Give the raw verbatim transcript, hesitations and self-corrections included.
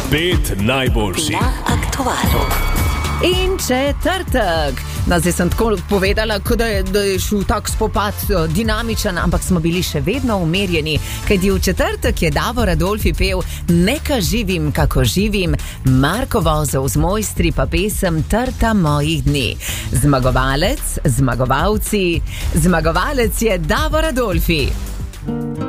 Pet najboljših na aktualu. In četrtek. No, zdaj sem tako povedala, da je, da je šel tak spopad dinamičen, ampak smo bili še vedno umirjeni, kajti v četrtek je Davor Adolfi pel Neka živim, kako živim, Marko Vozov z Mojstri pa pesem Trta mojih dni. Zmagovalec, zmagovalci, zmagovalec je Davor Adolfi.